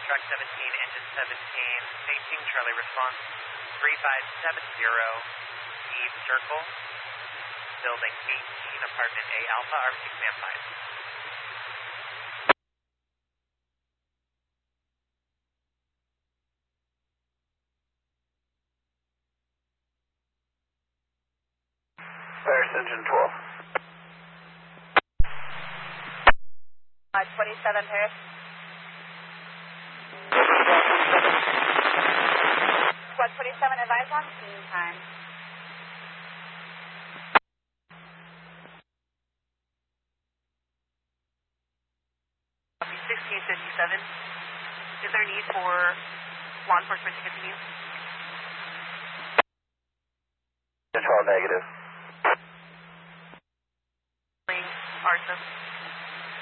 Truck 17, Engine 17, facing Charlie response 3570, Steve Circle, Building 18, Apartment A Alpha, RC Command 5. Paris Engine 12. 27 Paris. 127, advise on scene time. Copy 1657. Is there a need for law enforcement to continue? 12 negative. ARSA.